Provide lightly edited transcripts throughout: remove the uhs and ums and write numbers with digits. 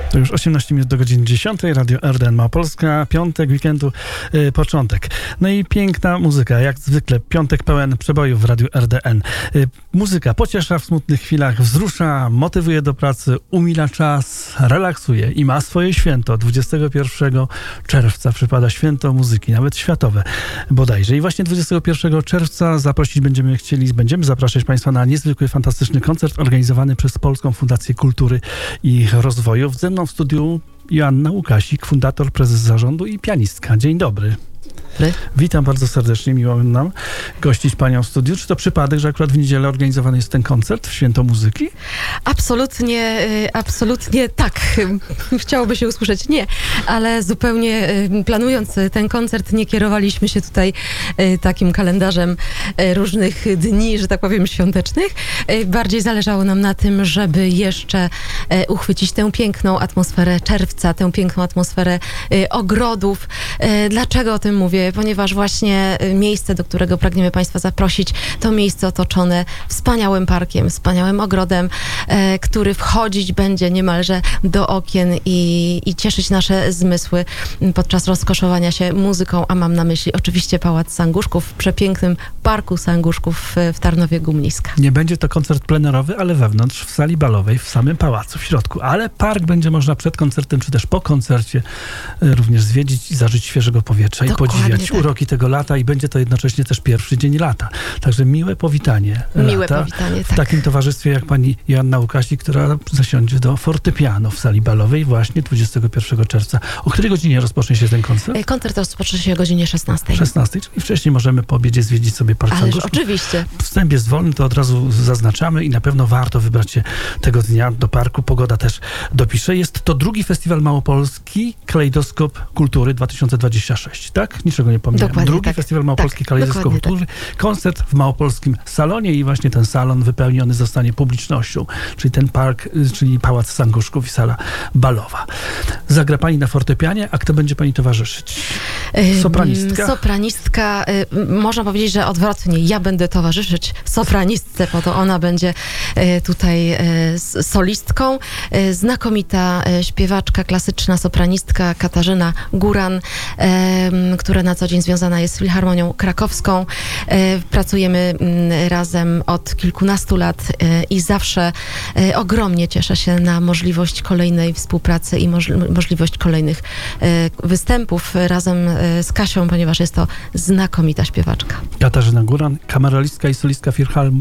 To już 18 minut do godziny 10. Radio RDN Małopolska. Piątek, weekendu, początek. No i piękna muzyka. Jak zwykle piątek pełen przebojów w Radiu RDN. Muzyka pociesza w smutnych chwilach, wzrusza, motywuje do pracy, umila czas, relaksuje i ma swoje święto. 21 czerwca przypada święto muzyki, nawet światowe bodajże. I właśnie 21 czerwca będziemy zapraszać Państwa na niezwykły, fantastyczny koncert organizowany przez Polską Fundację Kultury i Rozwoju. Ze mną w studiu Joanna Łukasik, fundator, prezes zarządu i pianistka. Dzień dobry. Witam bardzo serdecznie, miło nam gościć Panią w studiu. Czy to przypadek, że akurat w niedzielę organizowany jest ten koncert w Święto Muzyki? Absolutnie tak. Chciałoby się usłyszeć nie, ale zupełnie planując ten koncert nie kierowaliśmy się tutaj takim kalendarzem różnych dni, że tak powiem, świątecznych. Bardziej zależało nam na tym, żeby jeszcze uchwycić tę piękną atmosferę czerwca, tę piękną atmosferę ogrodów. Dlaczego o tym mówię? Ponieważ właśnie miejsce, do którego pragniemy Państwa zaprosić, to miejsce otoczone wspaniałym parkiem, wspaniałym ogrodem, który wchodzić będzie niemalże do okien i cieszyć nasze zmysły podczas rozkoszowania się muzyką, a mam na myśli oczywiście Pałac Sanguszków w przepięknym Parku Sanguszków w Tarnowie Gumniska. Nie będzie to koncert plenerowy, ale wewnątrz, w sali balowej, w samym pałacu, w środku. Ale park będzie można przed koncertem, czy też po koncercie również zwiedzić i zażyć świeżego powietrza. Dokładnie. I podziwiać uroki tego lata i będzie to jednocześnie też pierwszy dzień lata. Także miłe powitanie lata w takim towarzystwie jak pani Joanna Łukasik, która zasiądzie do fortepianu w sali balowej właśnie 21 czerwca. O której godzinie rozpocznie się ten koncert? Koncert rozpocznie się o godzinie 16. 16, czyli wcześniej możemy po obiedzie zwiedzić sobie Park Sanguszków. Oczywiście. Wstęp jest wolny, to od razu zaznaczamy i na pewno warto wybrać się tego dnia do parku. Pogoda też dopisze. Jest to drugi festiwal małopolski Kalejdoskop Kultury 2026, tak? Niczego nie pomyliłem. Drugi festiwal Małopolski Kalejdoskop Kultury. Koncert w małopolskim salonie i właśnie ten salon wypełniony zostanie publicznością, czyli ten park, czyli Pałac Sanguszków i sala balowa. Zagra pani na fortepianie, a kto będzie pani towarzyszyć? Sopranistka? Sopranistka, można powiedzieć, że odwrotnie. Ja będę towarzyszyć sopranistce, bo to ona będzie tutaj solistką. Znakomita śpiewaczka, klasyczna sopranistka Katarzyna Góran, która na co dzień związana jest z Filharmonią Krakowską. Pracujemy razem od kilkunastu lat i zawsze ogromnie cieszę się na możliwość kolejnej współpracy i możliwość kolejnych występów razem z Kasią, ponieważ jest to znakomita śpiewaczka. Katarzyna Góran, kameralistka i solistka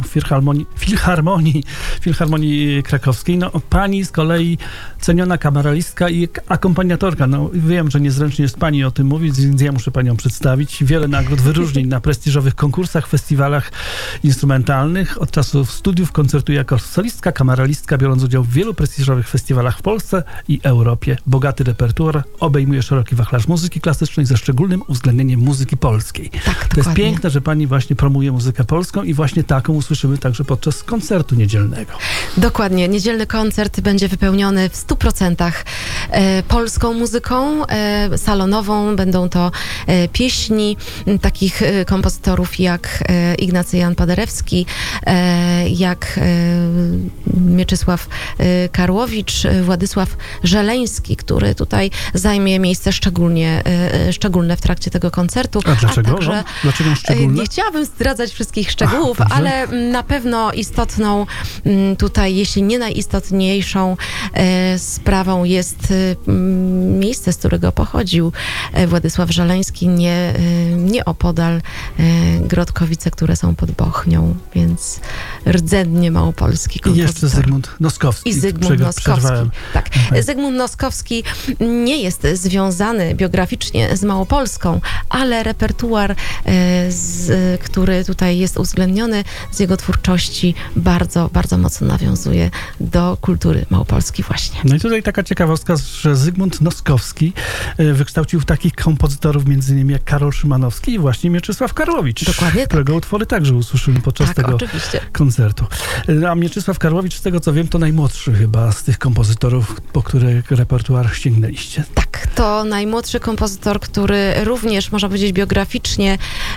Filharmonii Krakowskiej. No, pani z kolei ceniona kameralistka i akompaniatorka. No, wiem, że niezręcznie jest pani o tym mówić, więc ja muszę panią przedstawić. Wiele nagród, wyróżnień na prestiżowych konkursach, festiwalach instrumentalnych. Od czasu studiów koncertuje jako solistka, kameralistka, biorąc udział w wielu prestiżowych festiwalach w Polsce i Europie. Bogaty repertuar obejmuje szeroki wachlarz muzyki klasycznej ze szczególnym uwzględnieniem muzyki polskiej. Tak, to jest piękne, że pani właśnie promuje muzykę polską i właśnie taką usłyszymy także podczas koncertu niedzielnego. Dokładnie. Niedzielny koncert będzie wypełniony w 100% polską muzyką salonową. Będą to pieśni takich kompozytorów jak Ignacy Jan Paderewski, jak Mieczysław Karłowicz, Władysław Żeleński, który tutaj zajmie miejsce szczególne w trakcie tego koncertu. A dlaczego? Dlaczego szczególne? Nie chciałabym zdradzać wszystkich szczegółów, ale na pewno istotną tutaj, jeśli nie najistotniejszą sprawą jest miejsce, z którego pochodził Władysław Żeleński, nieopodal Grodkowice, które są pod Bochnią, więc rdzennie małopolski kompozytor. I jeszcze Zygmunt Noskowski. Tak. Zygmunt Noskowski nie jest związany biograficznie z Małopolską, ale repertuar, który tutaj jest uwzględniony z jego twórczości, bardzo, bardzo mocno nawiązuje do kultury małopolskiej właśnie. No i tutaj taka ciekawostka, że Zygmunt Noskowski wykształcił takich kompozytorów m.in. jak Karol Szymanowski i właśnie Mieczysław Karłowicz, którego utwory także usłyszymy podczas tego koncertu. A Mieczysław Karłowicz, z tego co wiem, to najmłodszy chyba z tych kompozytorów, po których repertuar sięgnęliście. Tak. Tak, to najmłodszy kompozytor, który również, można powiedzieć, biograficznie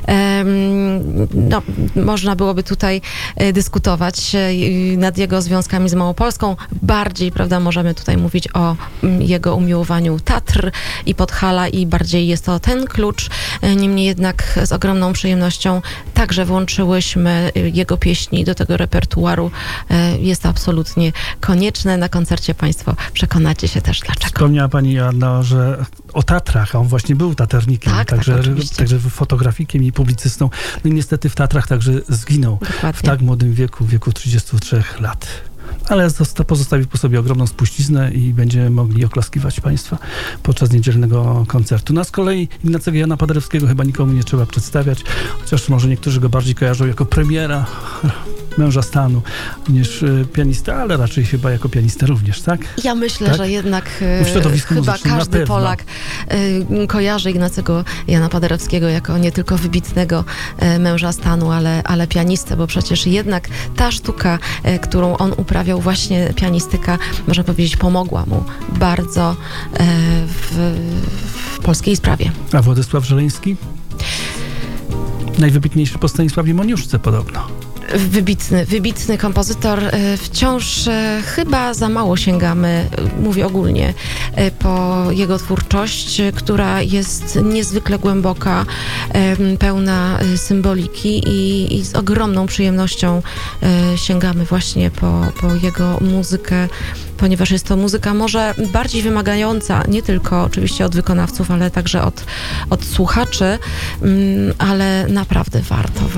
można byłoby tutaj dyskutować nad jego związkami z Małopolską. Bardziej, prawda, możemy tutaj mówić o jego umiłowaniu Tatr i Podhala i bardziej jest to ten klucz. Niemniej jednak z ogromną przyjemnością także włączyłyśmy jego pieśni do tego repertuaru. Jest to absolutnie konieczne. Na koncercie Państwo przekonacie się też dlaczego. Wspomniała Pani, Joanna, że o Tatrach, a on właśnie był taternikiem, także fotografikiem i publicystą. No i niestety w Tatrach także zginął. Dokładnie. W tak młodym wieku, w wieku 33 lat. Ale pozostawił po sobie ogromną spuściznę i będziemy mogli oklaskiwać Państwa podczas niedzielnego koncertu. No a z kolei Ignacego Jana Paderewskiego chyba nikomu nie trzeba przedstawiać, chociaż może niektórzy go bardziej kojarzą jako premiera, męża stanu, niż pianista, ale raczej chyba jako pianista również, tak? Ja myślę, tak? Że jednak chyba każdy Polak kojarzy Ignacego Jana Paderewskiego jako nie tylko wybitnego męża stanu, ale pianistę, bo przecież jednak ta sztuka, którą on uprawiał, właśnie pianistyka, można powiedzieć, pomogła mu bardzo w polskiej sprawie. A Władysław Żeleński? Najwybitniejszy po Stanisławie Moniuszce podobno. Wybitny kompozytor. Wciąż chyba za mało sięgamy, mówię ogólnie, po jego twórczość, która jest niezwykle głęboka, pełna symboliki i z ogromną przyjemnością sięgamy właśnie po jego muzykę, ponieważ jest to muzyka może bardziej wymagająca, nie tylko oczywiście od wykonawców, ale także od słuchaczy, ale naprawdę warto.